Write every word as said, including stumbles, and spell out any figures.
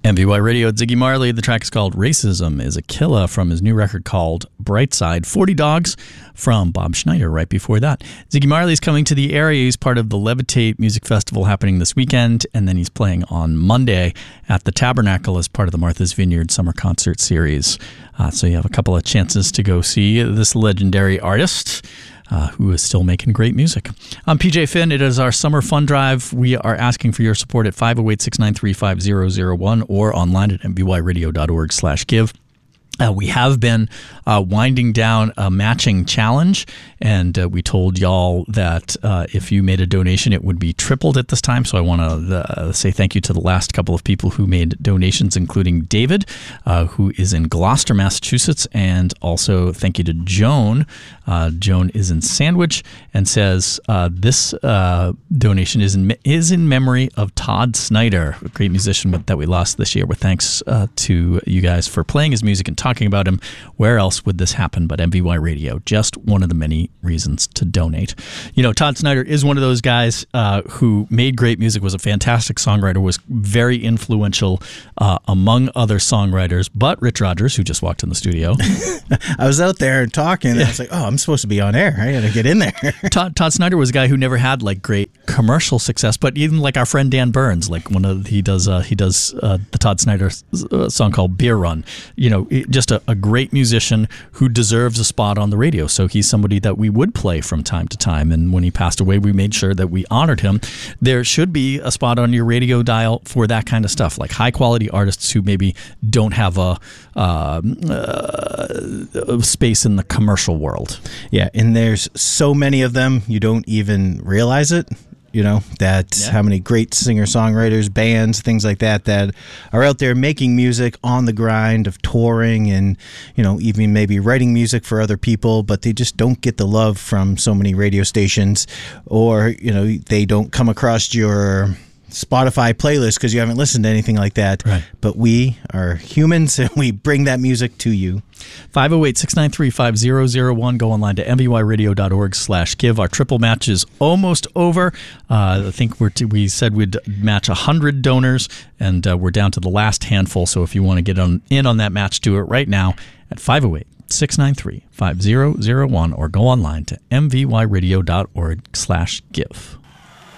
M V Y Radio, Ziggy Marley. The track is called Racism is a Killer from his new record called Brightside. forty Dogs from Bob Schneider right before that. Ziggy Marley is coming to the area. He's part of the Levitate Music Festival happening this weekend, and then he's playing on Monday at the Tabernacle as part of the Martha's Vineyard Summer Concert Series. Uh, so you have a couple of chances to go see this legendary artist. Uh, who is still making great music. I'm P J Finn. It is our Summer Fun Drive. We are asking for your support at five oh eight, six nine three, five oh oh one or online at m v y radio dot org slash give. Uh, we have been uh, winding down a matching challenge, and uh, we told y'all that uh, if you made a donation, it would be tripled at this time. So I want to uh, say thank you to the last couple of people who made donations, including David, uh, who is in Gloucester, Massachusetts, and also thank you to Joan. Uh, Joan is in Sandwich and says uh, this uh, donation is in, is in memory of Todd Snyder, a great musician that we lost this year. With thanks uh, to you guys for playing his music and talking about him. Where else would this happen but M V Y Radio? Just one of the many reasons to donate. You know, Todd Snyder is one of those guys uh, who made great music, was a fantastic songwriter, was very influential uh, among other songwriters, but Rich Rogers, who just walked in the studio. I was out there talking, and I was like, oh, I'm supposed to be on air. I got to get in there. Todd, Todd Snyder was a guy who never had like great commercial success, but even like our friend Dan Burns, like one of he does uh, he does uh, the Todd Snyder uh, song called Beer Run. You know, it, just a, a great musician who deserves a spot on the radio. So he's somebody that we would play from time to time. And when he passed away, we made sure that we honored him. There should be a spot on your radio dial for that kind of stuff, like high quality artists who maybe don't have a, uh, uh, space in the commercial world. Yeah, and there's so many of them, you don't even realize it. You know, that yeah. How many great singer-songwriters, bands, things like that, that are out there making music on the grind of touring and, you know, even maybe writing music for other people, but they just don't get the love from so many radio stations, or, you know, they don't come across your Spotify playlist because you haven't listened to anything like that. Right. But we are humans and we bring that music to you. five oh eight, six nine three, five oh oh one. Go online to m v y radio dot org slash give. Our triple match is almost over. Uh, I think we're t- we said we'd match one hundred donors, and uh, we're down to the last handful. So if you want to get on in on that match, do it right now at five oh eight, six nine three, five oh oh one or go online to m v y radio dot org slash give.